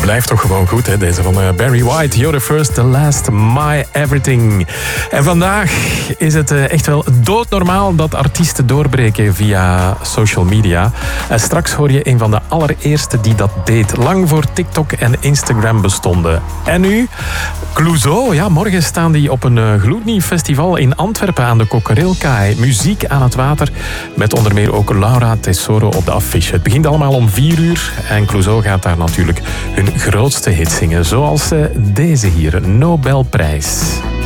blijft toch gewoon goed, hè? Deze van Barry White. You're the first, the last, my everything. En vandaag is het echt wel doodnormaal dat artiesten doorbreken via social media. Straks hoor je een van de allereerste die dat deed. Lang voor TikTok en Instagram bestonden. En nu, Clouseau. Ja, morgen staan die op een gloednieuw festival in Antwerpen aan de Cockerill-kaai. Muziek aan het water, met onder meer ook Laura Tesoro op de affiche. Het begint allemaal om 4 en Clouseau gaat daar natuurlijk hun grootste hit zingen. Zoals deze hier, Nobelprijs.